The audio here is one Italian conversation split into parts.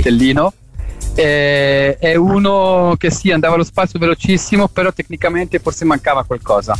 cartellino. È uno che sì, andava allo spazio velocissimo, però tecnicamente forse mancava qualcosa.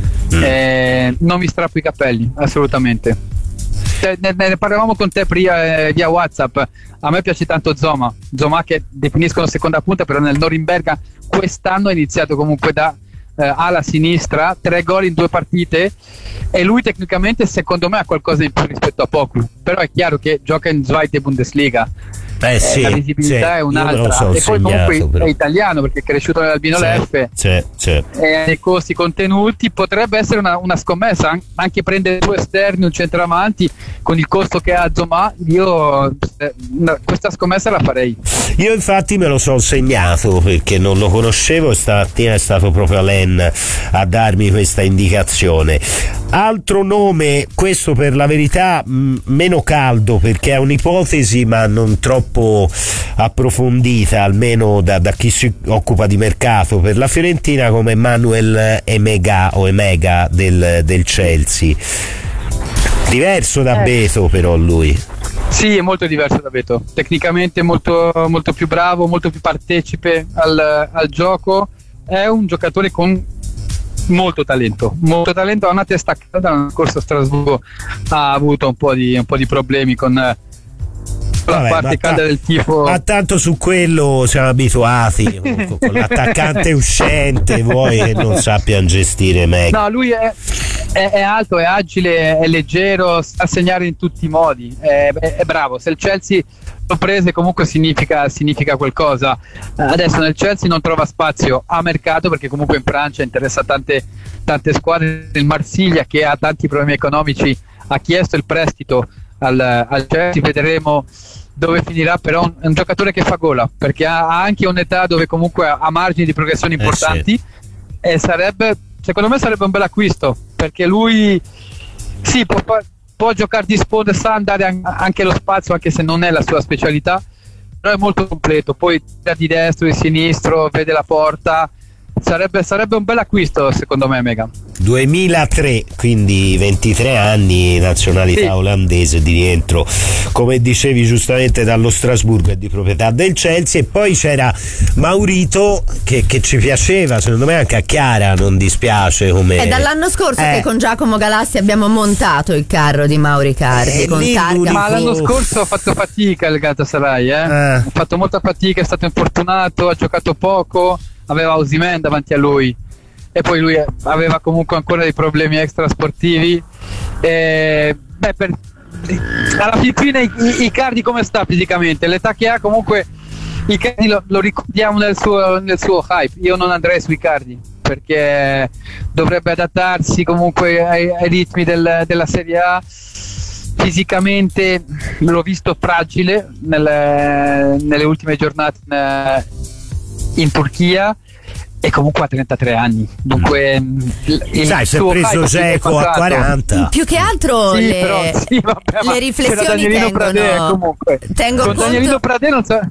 Non mi strappo i capelli, assolutamente. Ne parlavamo con te prima via WhatsApp. A me piace tanto Zoma che definiscono seconda punta, però nel Norimberga quest'anno ha iniziato comunque da ala sinistra, 3 gol in 2 partite, e lui tecnicamente secondo me ha qualcosa in più rispetto a Poku, però è chiaro che gioca in Zweite Bundesliga. Sì, la visibilità è un'altra, e poi comunque però. È italiano perché è cresciuto nell'Albino Leffe, e nei costi contenuti potrebbe essere una scommessa, anche prendere 2 esterni, un centravanti con il costo che ha Zoma. Io questa scommessa la farei. Io infatti me lo sono segnato perché non lo conoscevo e stamattina è stato proprio Alain a darmi questa indicazione. Altro nome, questo per la verità meno caldo perché è un'ipotesi ma non troppo approfondita, almeno da chi si occupa di mercato per la Fiorentina, come Manuel Emega del Chelsea. Diverso da Beto però lui. Sì, è molto diverso da Beto, tecnicamente molto, molto più bravo, molto più partecipe al gioco. È un giocatore con molto talento, ha una testa calda. L'anno scorso a Strasburgo ha avuto un po' di problemi con la parte calda del tifo. Ma tanto su quello siamo abituati con l'attaccante uscente, vuoi che non sappiano gestire meglio. No, lui è alto, è agile, è leggero, sa segnare in tutti i modi, è bravo. Se il Chelsea lo prese comunque significa qualcosa. Adesso nel Chelsea non trova spazio a mercato perché comunque in Francia interessa tante squadre. Il Marsiglia, che ha tanti problemi economici, ha chiesto il prestito al Chelsea, vedremo dove finirà, però è un giocatore che fa gola perché ha anche un'età dove comunque ha margini di progressione importanti, e secondo me sarebbe un bel acquisto perché lui sì, può giocare di sponda, sa andare anche allo spazio anche se non è la sua specialità, però è molto completo, poi tira di destro, di sinistro, vede la porta. Sarebbe un bel acquisto secondo me. Mega 2003, quindi 23 anni, nazionalità olandese, di rientro come dicevi giustamente dallo Strasburgo e di proprietà del Chelsea. E poi c'era Maurito che ci piaceva, secondo me anche a Chiara non dispiace come... È dall'anno scorso che con Giacomo Galassi abbiamo montato il carro di Mauri Cardi con targa. Ma l'anno scorso ha fatto fatica il Galatasaray, ha fatto molta fatica, è stato infortunato, ha giocato poco, aveva Osimhen davanti a lui e poi lui aveva comunque ancora dei problemi extrasportivi. Alla fine Icardi come sta fisicamente? L'età che ha comunque Icardi lo ricordiamo nel suo hype. Io non andrei su Icardi perché dovrebbe adattarsi comunque ai ritmi della Serie A. Fisicamente l'ho visto fragile nelle ultime giornate in Turchia, e comunque ha 33 anni, dunque sai, si è preso Dzeko a 40. Più che altro sì, le riflessioni tengono con Danielino Pradè non so.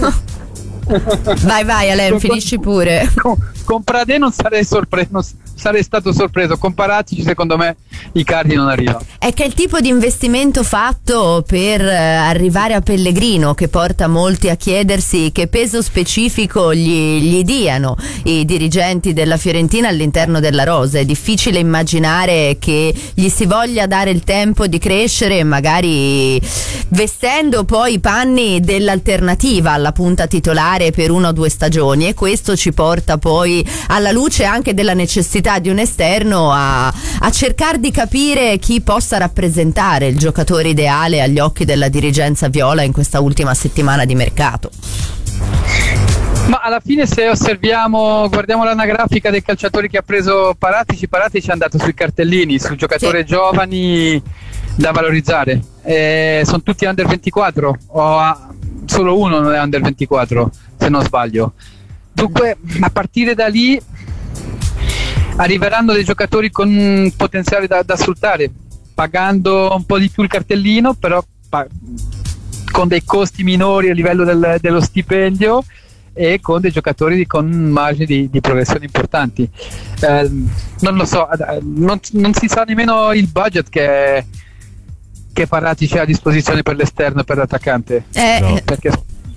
Vai Alain, finisci pure. Con Pradè non sarei stato sorpreso. Con Paratici secondo me Icardi non arriva. È che è il tipo di investimento fatto per arrivare a Pellegrino che porta molti a chiedersi che peso specifico gli diano i dirigenti della Fiorentina all'interno della rosa. È difficile immaginare che gli si voglia dare il tempo di crescere, magari vestendo poi i panni dell'alternativa alla punta titolare per 1 o 2 stagioni, e questo ci porta poi alla luce anche della necessità di un esterno a cercare di capire chi possa rappresentare il giocatore ideale agli occhi della dirigenza viola in questa ultima settimana di mercato. Ma alla fine, se guardiamo l'anagrafica dei calciatori che ha preso Paratici è andato sui cartellini, su giocatori giovani da valorizzare. Sono tutti under 24 solo uno non è under 24 se non sbaglio. Dunque a partire da lì arriveranno dei giocatori con potenziale da sfruttare, pagando un po' di più il cartellino, però con dei costi minori a livello dello stipendio e con dei giocatori con margini di progressione importanti. Non lo so, non si sa nemmeno il budget che Paratici ha a disposizione per l'esterno e per l'attaccante, perché